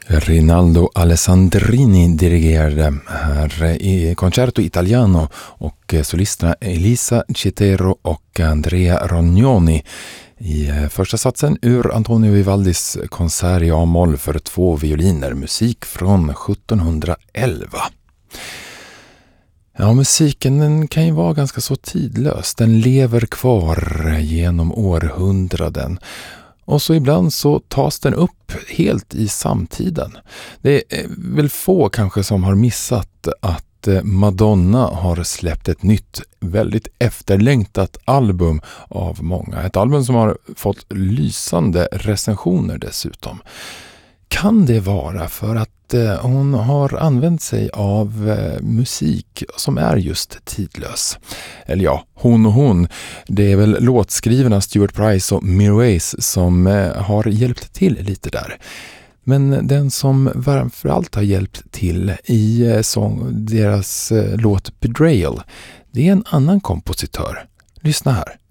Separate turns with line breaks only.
Rinaldo Alessandrini dirigerade här i Concerto Italiano och solisterna Elisa Citero och Andrea Rognoni i första satsen ur Antonio Vivaldis konsert i A-moll för 2 violiner, musik från 1711. Ja, musiken den kan ju vara ganska så tidlös. Den lever kvar genom århundraden. Och så ibland så tas den upp helt i samtiden. Det är väl få kanske som har missat att Madonna har släppt ett nytt, väldigt efterlängtat album av många. Ett album som har fått lysande recensioner dessutom. Kan det vara för att hon har använt sig av musik som är just tidlös? Eller ja, hon. Det är väl låtskrivarna Stuart Price och Mirwais som har hjälpt till lite där. Men den som framförallt har hjälpt till i deras låt Betrayal, det är en annan kompositör. Lyssna här.